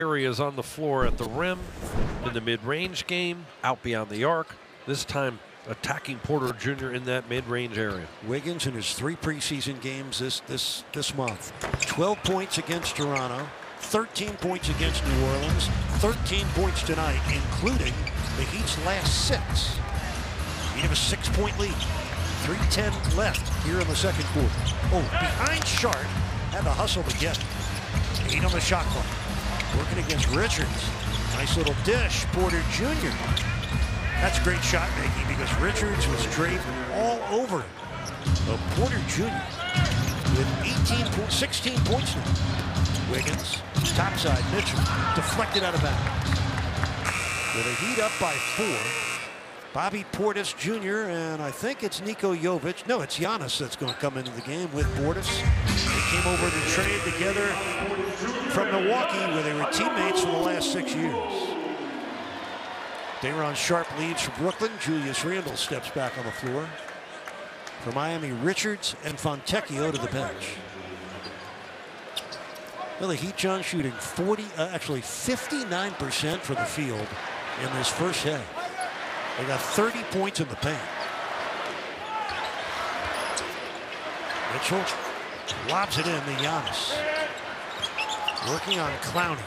areas on the floor at the rim, in the mid-range game, out beyond the arc. This time attacking Porter Jr. in that mid-range area. Wiggins in his 3 preseason games this month. 12 points against Toronto, 13 points against New Orleans, 13 points tonight, including the Heat's last 6. Heat have a 6-point lead. 3:10 left here in the second quarter. Oh, behind Sharp, had to hustle to get it. 8 on the shot clock. Working against Richards. Nice little dish, Porter Jr. That's great shot making because Richards was draped all over him. Porter Jr. with 16 points now. Wiggins, topside, Mitchell, deflected out of bounds. With a Heat up by 4. Bobby Portis Jr. and I think it's Niko Jovic. No, it's Giannis that's going to come into the game with Portis. They came over to trade together from Milwaukee where they were teammates for the last 6 years. Day'Ron Sharp leaves for Brooklyn. Julius Randle steps back on the floor. For Miami, Richards and Fontecchio to the bench. Well, the Heat, John, shooting 59% from the field in this first half. They got 30 points in the paint. Mitchell lobs it in to Giannis. Working on Clowney.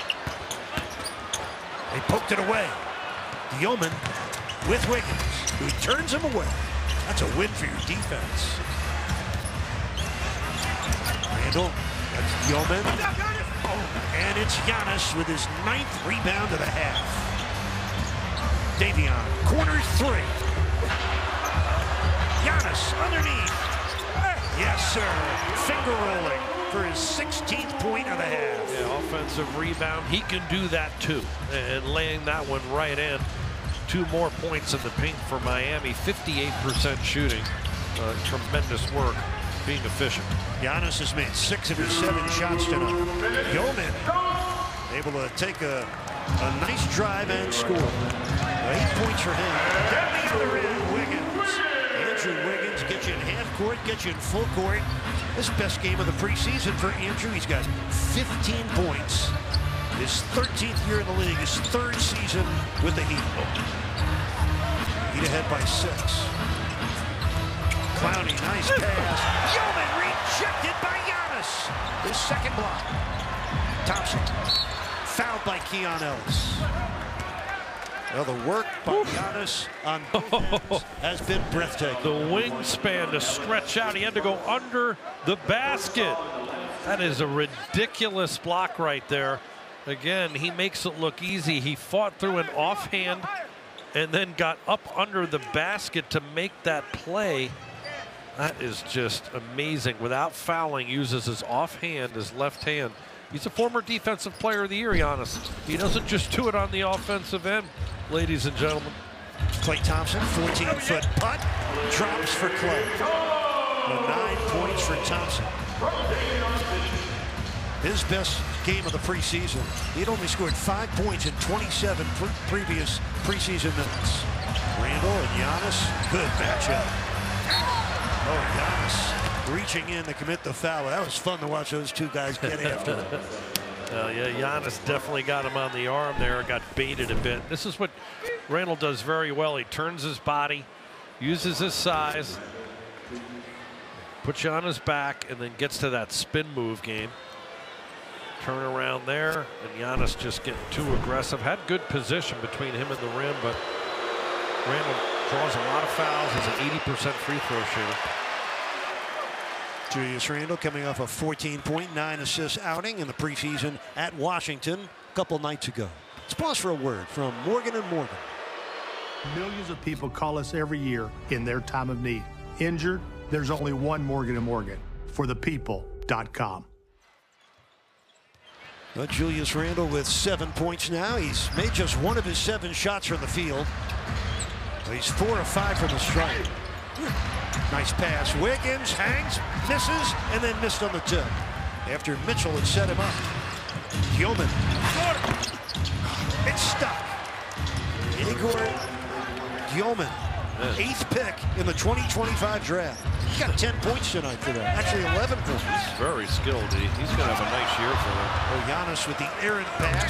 They poked it away. Yeoman with Wiggins, who turns him away. That's a win for your defense. Randle, that's Yeoman. And it's Giannis with his 9th rebound of the half. Davion, corner 3. Giannis underneath. Yes, sir. Finger rolling for his 16th point of the half. Yeah, offensive rebound. He can do that too. And laying that one right in. 2 more points in the paint for Miami. 58% shooting. Tremendous work being efficient. Giannis has made 6 of his 7 shots tonight. Yeoman able to take a nice drive and score. 8 points for him. Down the other end, Wiggins. Andrew Wiggins gets you in half court, gets you in full court. This is the best game of the preseason for Andrew. He's got 15 points. His 13th year in the league, his 3rd season with the Heat. Heat ahead by 6. Clowney, nice pass. Yeoman rejected by Giannis. His 2nd block. Thompson fouled by Keon Ellis. Well, the work by Giannis on both ends has been breathtaking. The wingspan to stretch out. He had to go under the basket. That is a ridiculous block right there. Again, he makes it look easy. He fought through an offhand and then got up under the basket to make that play. That is just amazing. Without fouling, uses his offhand, his left hand. He's a former Defensive Player of the Year, Giannis. He doesn't just do it on the offensive end, ladies and gentlemen. Klay Thompson, 14-foot putt, drops for Klay. 9 points for Thompson. His best game of the preseason. He'd only scored 5 points in 27 previous preseason minutes. Randle and Giannis, good matchup. Oh, Giannis reaching in to commit the foul. That was fun to watch those 2 guys get after it. Yeah, Giannis definitely got him on the arm there, got baited a bit. This is what Randle does very well. He turns his body, uses his size, puts you on his back, and then gets to that spin move game. Turn around there, and Giannis just getting too aggressive. Had good position between him and the rim, but Randle draws a lot of fouls. He's an 80% free throw shooter. Julius Randle coming off a 14-point, 9-assist outing in the preseason at Washington a couple nights ago. Let's pause for a word from Morgan & Morgan. Millions of people call us every year in their time of need. Injured? There's only one Morgan & Morgan. ForThePeople.com. Well, Julius Randle with 7 points now. He's made just 1 of his 7 shots from the field. He's 4 of 5 from the stripe. Nice pass. Wiggins hangs, misses, and then missed on the tip after Mitchell had set him up. Yeoman. It's stuck. Igor Yeoman, 8th pick in the 2025 draft. He got 10 points tonight for that. Actually, 11 points. He's very skilled. He's going to have a nice year for him. Oh, Giannis with the errant pass.